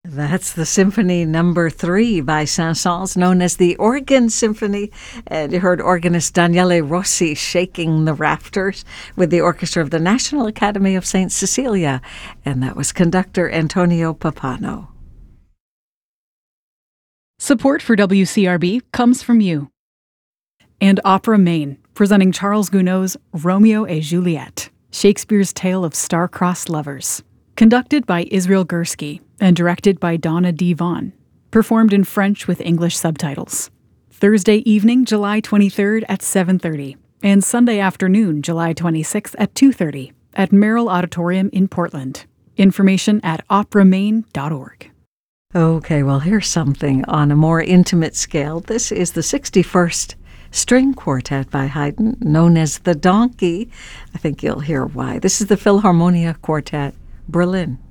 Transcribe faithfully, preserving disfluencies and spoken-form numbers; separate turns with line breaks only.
That's the Symphony Number Three by Saint-Saëns, known as the Organ Symphony. And you heard organist Daniele Rossi shaking the rafters with the orchestra of the National Academy of Saint Cecilia. And that was conductor Antonio Papano.
Support for W C R B comes from you. And Opera Maine, presenting Charles Gounod's Romeo et Juliet, Shakespeare's tale of star-crossed lovers. Conducted by Israel Gursky and directed by Donna D. Vaughn. Performed in French with English subtitles. Thursday evening, July twenty-third at seven thirty. And Sunday afternoon, July twenty-sixth at two thirty at Merrill Auditorium in Portland. Information at opera maine dot org.
Okay, well, here's something on a more intimate scale. This is the sixty-first String Quartet by Haydn, known as the Donkey. I think you'll hear why. This is the Philharmonia Quartet, Berlin.